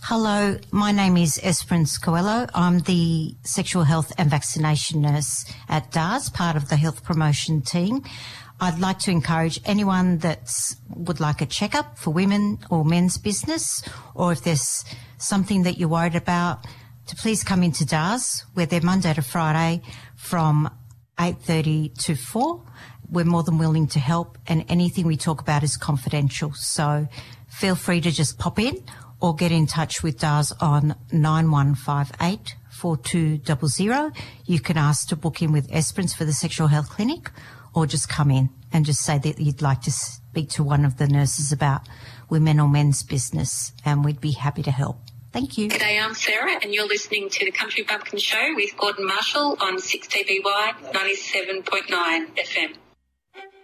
Hello, my name is Esperance Coelho. I'm the sexual health and vaccination nurse at DARS, part of the health promotion team. I'd like to encourage anyone that would like a checkup for women or men's business, or if there's something that you're worried about, to please come into DARS. We're there Monday to Friday from 8:30 to 4. We're more than willing to help, and anything we talk about is confidential. So feel free to just pop in or get in touch with DARS on 9158 4200. You can ask to book in with Esperance for the sexual health clinic, or just come in and just say that you'd like to speak to one of the nurses about women or men's business, and we'd be happy to help. Thank you. G'day, I'm Sarah, and you're listening to the Country Bumpkin Show with Gordon Marshall on 6TVY 97.9 FM.